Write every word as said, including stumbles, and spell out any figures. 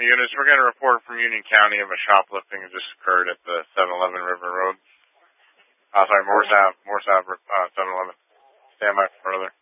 Units, we're getting a report from Union County of a shoplifting that just occurred at the seven eleven River Road. Uh, sorry, Morse Ave, Morse Ave, uh, seven eleven. Stand by for further.